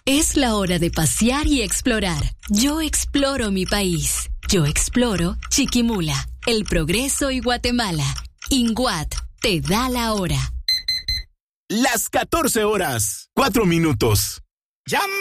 Es la hora de pasear y explorar. Yo exploro mi país. Yo exploro Chiquimula, El Progreso y Guatemala. INGUAT te da la hora. Las 14 horas, 4 minutos. ¡Llama!